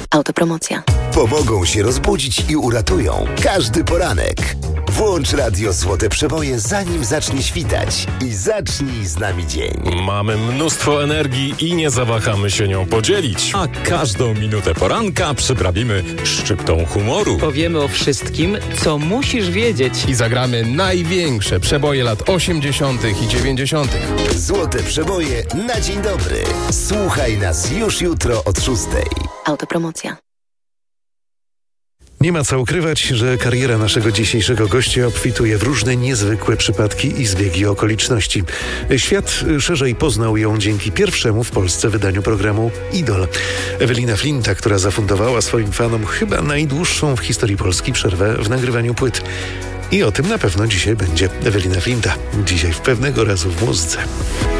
Autopromocja. Pomogą się rozbudzić i uratują każdy poranek. Włącz radio Złote Przeboje, zanim zacznie świtać i zacznij z nami dzień. Mamy mnóstwo energii i nie zawahamy się nią podzielić. A każdą minutę poranka przyprawimy szczyptą humoru. Powiemy o wszystkim, co musisz wiedzieć. I zagramy największe przeboje lat 80. i 90. Złote Przeboje na dzień dobry. Słuchaj nas już jutro od 6. Autopromocja. Nie ma co ukrywać, że kariera naszego dzisiejszego gościa obfituje w różne niezwykłe przypadki i zbiegi okoliczności. Świat szerzej poznał ją dzięki pierwszemu w Polsce wydaniu programu Idol. Ewelina Flinta, która zafundowała swoim fanom chyba najdłuższą w historii Polski przerwę w nagrywaniu płyt. I o tym na pewno dzisiaj będzie Ewelina Flinta. Dzisiaj w Pewnego Razu w muzyce.